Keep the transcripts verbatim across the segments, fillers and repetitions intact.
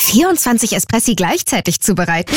vierundzwanzig Espressi gleichzeitig zubereiten?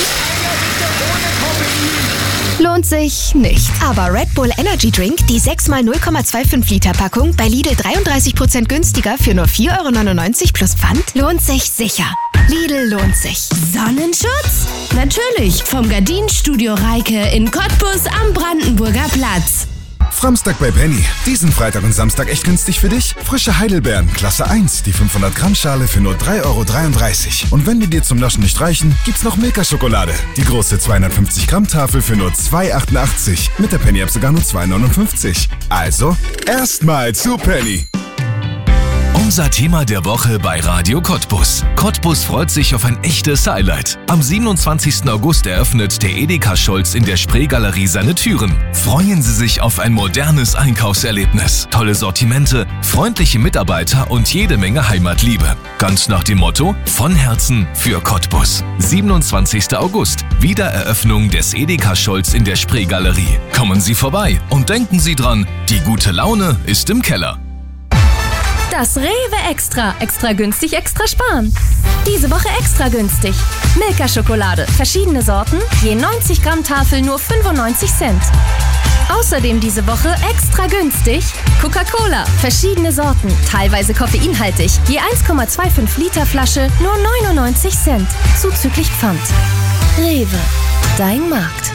Lohnt sich nicht. Aber Red Bull Energy Drink, die sechs mal null Komma fünfundzwanzig Liter Packung, bei Lidl dreiunddreißig Prozent günstiger für nur vier Euro neunundneunzig plus Pfand, lohnt sich sicher. Lidl lohnt sich. Sonnenschutz? Natürlich, vom Gardinenstudio Reike in Cottbus am Brandenburger Platz. Framstag bei Penny. Diesen Freitag und Samstag echt günstig für dich? Frische Heidelbeeren, Klasse eins, die fünfhundert Gramm Schale für nur drei Euro dreiunddreißig. Und wenn die dir zum Naschen nicht reichen, gibt's noch Milka-Schokolade. Die große zweihundertfünfzig Gramm Tafel für nur zwei Euro achtundachtzig. Mit der Penny-App sogar nur zwei Euro neunundfünfzig. Also, erstmal zu Penny. Unser Thema der Woche bei Radio Cottbus. Cottbus freut sich auf ein echtes Highlight. Am siebenundzwanzigsten August eröffnet der Edeka Scholz in der Spreegalerie seine Türen. Freuen Sie sich auf ein modernes Einkaufserlebnis, tolle Sortimente, freundliche Mitarbeiter und jede Menge Heimatliebe. Ganz nach dem Motto: von Herzen für Cottbus. siebenundzwanzigsten August, Wiedereröffnung des Edeka Scholz in der Spreegalerie. Kommen Sie vorbei und denken Sie dran, die gute Laune ist im Keller. Das Rewe Extra. Extra günstig, extra sparen. Diese Woche extra günstig. Milka-Schokolade. Verschiedene Sorten. Je neunzig Gramm Tafel nur fünfundneunzig Cent. Außerdem diese Woche extra günstig Coca-Cola. Verschiedene Sorten. Teilweise koffeinhaltig. Je eins Komma fünfundzwanzig Liter Flasche nur neunundneunzig Cent. Zuzüglich Pfand. Rewe. Dein Markt.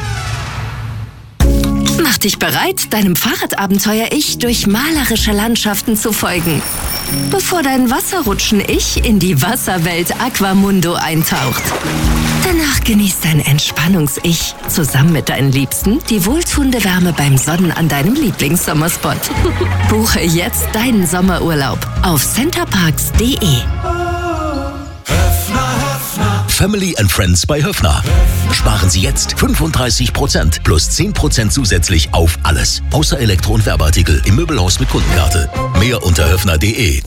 Mach dich bereit, deinem Fahrradabenteuer-Ich durch malerische Landschaften zu folgen. Bevor dein Wasserrutschen-Ich in die Wasserwelt Aquamundo eintaucht. Danach genießt dein Entspannungs-Ich zusammen mit deinen Liebsten die wohltuende Wärme beim Sonnen an deinem Lieblingssommerspot. Buche jetzt deinen Sommerurlaub auf centerparks punkt de. Family and Friends bei Höffner. Sparen Sie jetzt fünfunddreißig Prozent plus zehn Prozent zusätzlich auf alles. Außer Elektro- und Werbeartikel im Möbelhaus mit Kundenkarte. Mehr unter höffner punkt de.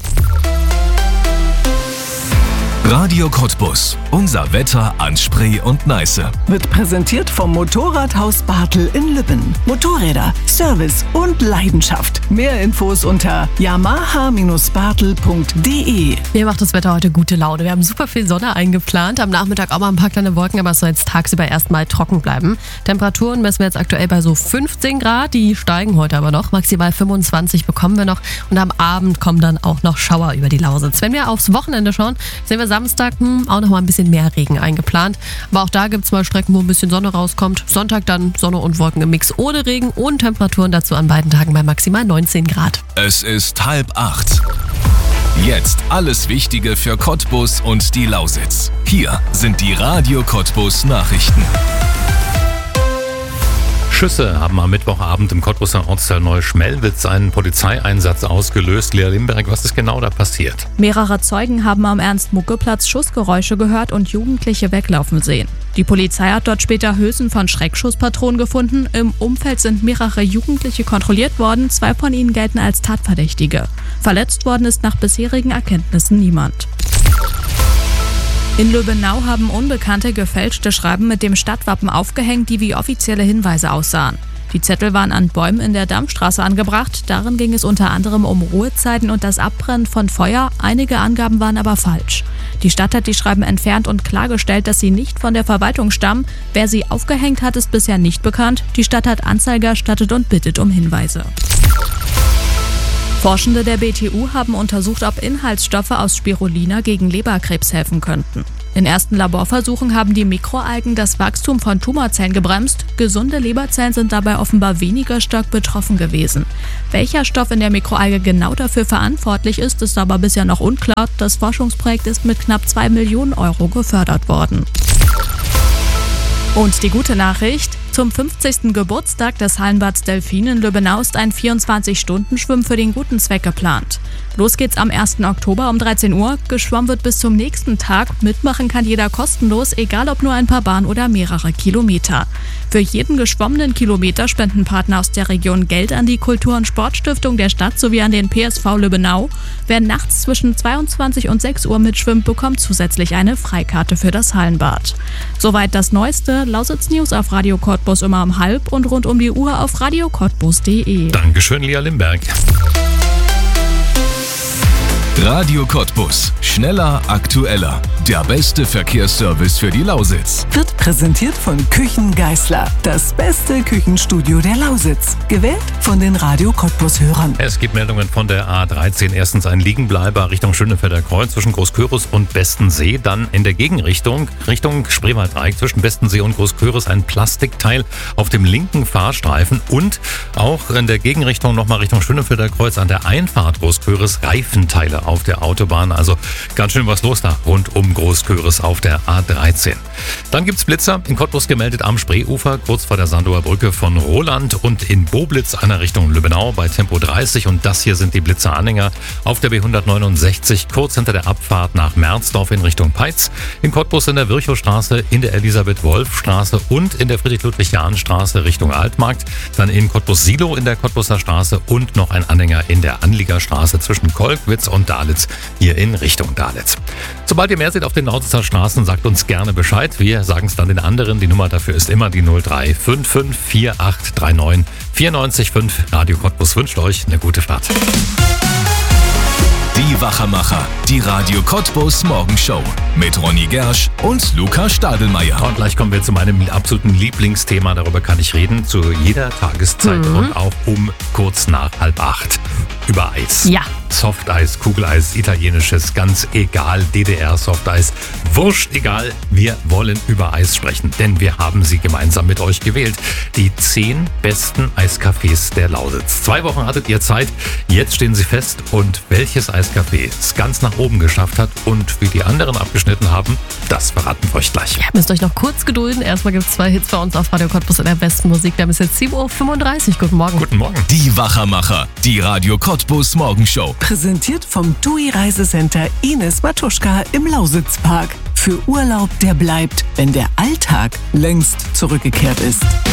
Radio Cottbus. Unser Wetter an Spree und Neiße. Wird präsentiert vom Motorradhaus Bartel in Lübben. Motorräder, Service und Leidenschaft. Mehr Infos unter yamaha bartel punkt de. Mir macht das Wetter heute gute Laune. Wir haben super viel Sonne eingeplant. Am Nachmittag auch mal ein paar kleine Wolken, aber es soll jetzt tagsüber erstmal trocken bleiben. Temperaturen messen wir jetzt aktuell bei so fünfzehn Grad. Die steigen heute aber noch. Maximal fünfundzwanzig bekommen wir noch. Und am Abend kommen dann auch noch Schauer über die Lausitz. Wenn wir aufs Wochenende schauen, sehen wir Samstag hm, auch noch mal ein bisschen mehr Regen eingeplant. Aber auch da gibt es mal Strecken, wo ein bisschen Sonne rauskommt. Sonntag dann Sonne und Wolken im Mix ohne Regen und Temperaturen dazu an beiden Tagen bei maximal neunzehn Grad. Es ist halb acht. Jetzt alles Wichtige für Cottbus und die Lausitz. Hier sind die Radio Cottbus Nachrichten. Schüsse haben am Mittwochabend im Cottbuser Ortsteil Neuschmelwitz einen Polizeieinsatz ausgelöst. Lea Limberg, was ist genau da passiert? Mehrere Zeugen haben am Ernst-Mucke-Platz Schussgeräusche gehört und Jugendliche weglaufen sehen. Die Polizei hat dort später Hülsen von Schreckschusspatronen gefunden. Im Umfeld sind mehrere Jugendliche kontrolliert worden. Zwei von ihnen gelten als Tatverdächtige. Verletzt worden ist nach bisherigen Erkenntnissen niemand. In Löbenau haben Unbekannte gefälschte Schreiben mit dem Stadtwappen aufgehängt, die wie offizielle Hinweise aussahen. Die Zettel waren an Bäumen in der Dammstraße angebracht. Darin ging es unter anderem um Ruhezeiten und das Abbrennen von Feuer. Einige Angaben waren aber falsch. Die Stadt hat die Schreiben entfernt und klargestellt, dass sie nicht von der Verwaltung stammen. Wer sie aufgehängt hat, ist bisher nicht bekannt. Die Stadt hat Anzeige erstattet und bittet um Hinweise. Forschende der B T U haben untersucht, ob Inhaltsstoffe aus Spirulina gegen Leberkrebs helfen könnten. In ersten Laborversuchen haben die Mikroalgen das Wachstum von Tumorzellen gebremst. Gesunde Leberzellen sind dabei offenbar weniger stark betroffen gewesen. Welcher Stoff in der Mikroalge genau dafür verantwortlich ist, ist aber bisher noch unklar. Das Forschungsprojekt ist mit knapp zwei Millionen Euro gefördert worden. Und die gute Nachricht: Zum fünfzigsten Geburtstag des Hallenbads Delfin in Löbenau ist ein vierundzwanzig-Stunden-Schwimmen für den guten Zweck geplant. Los geht's am ersten Oktober um dreizehn Uhr. Geschwommen wird bis zum nächsten Tag. Mitmachen kann jeder kostenlos, egal ob nur ein paar Bahnen oder mehrere Kilometer. Für jeden geschwommenen Kilometer spenden Partner aus der Region Geld an die Kultur- und Sportstiftung der Stadt sowie an den P S V Löbenau. Wer nachts zwischen zweiundzwanzig und sechs Uhr mitschwimmt, bekommt zusätzlich eine Freikarte für das Hallenbad. Soweit das Neueste. Lausitz News auf Radio Cottbus immer um halb und rund um die Uhr auf radio cottbus punkt de. Dankeschön, Lea Limberg. Radio Cottbus. Schneller, aktueller. Der beste Verkehrsservice für die Lausitz. Wird präsentiert von Küchen Geißler. Das beste Küchenstudio der Lausitz. Gewählt von den Radio Cottbus-Hörern. Es gibt Meldungen von der A dreizehn. Erstens ein Liegenbleiber Richtung Schönefelder Kreuz zwischen Großküritz und Bestensee. Dann in der Gegenrichtung, Richtung Spreewaldreieck zwischen Bestensee und Großküritz ein Plastikteil auf dem linken Fahrstreifen. Und auch in der Gegenrichtung nochmal Richtung Schönefelder Kreuz an der Einfahrt Großküritz Reifenteile auf der Autobahn. Also ganz schön was los da rund um Großküritz auf der A dreizehn. Dann gibt's Blitzer in Cottbus gemeldet am Spreeufer, kurz vor der Sandower Brücke von Roland und in Boblitz einer Richtung Lübbenau bei Tempo dreißig. Und das hier sind die Blitzeranhänger auf der B hundertneunundsechzig, kurz hinter der Abfahrt nach Merzdorf in Richtung Peitz. In Cottbus in der Virchowstraße, in der Elisabeth-Wolf-Straße und in der Friedrich-Ludwig-Jahn-Straße Richtung Altmarkt. Dann in Cottbus-Silo in der Cottbuser Straße und noch ein Anhänger in der Anliegerstraße zwischen Kolkwitz und Dalitz, hier in Richtung Dalitz. Sobald ihr mehr seht auf den Lausitzer Straßen, sagt uns gerne Bescheid. Wir sagen es dann den anderen. Die Nummer dafür ist immer die null drei fünf fünf vier acht drei neun vier neun fünf. Radio Cottbus wünscht euch eine gute Fahrt. Die Wachermacher, die Radio Cottbus Morgenshow mit Ronny Gersch und Luca Stadelmeier. Und gleich kommen wir zu meinem absoluten Lieblingsthema. Darüber kann ich reden, zu jeder Tageszeit mhm. und auch um kurz nach halb acht. Über Eis. Ja. Softeis, Kugeleis, italienisches, ganz egal, D D R-Softeis, wurscht egal, wir wollen über Eis sprechen, denn wir haben sie gemeinsam mit euch gewählt. Die zehn besten Eiscafés der Lausitz. Zwei Wochen hattet ihr Zeit, jetzt stehen sie fest und welches Eiscafé es ganz nach oben geschafft hat und wie die anderen abgeschnitten haben, das verraten wir euch gleich. Ihr müsst euch noch kurz gedulden, erstmal gibt es zwei Hits bei uns auf Radio Cottbus in der besten Musik. Wir haben es jetzt sieben Uhr fünfunddreißig. Guten Morgen. Guten Morgen. Die Wachermacher, die Radio Cottbus Morgenshow. Präsentiert vom T U I Reisecenter Ines Matuschka im Lausitzpark. Für Urlaub, der bleibt, wenn der Alltag längst zurückgekehrt ist.